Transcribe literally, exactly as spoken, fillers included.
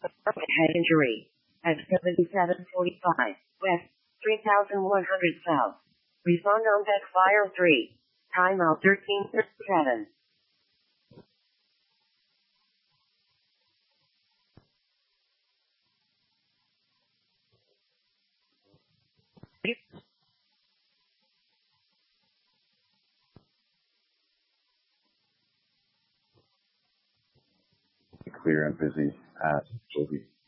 Head injury. At seventy-seven forty-five West, three thousand one hundred South. Respond on back fire three. Timeout thirteen thirty-seven. Clear and busy at Joby.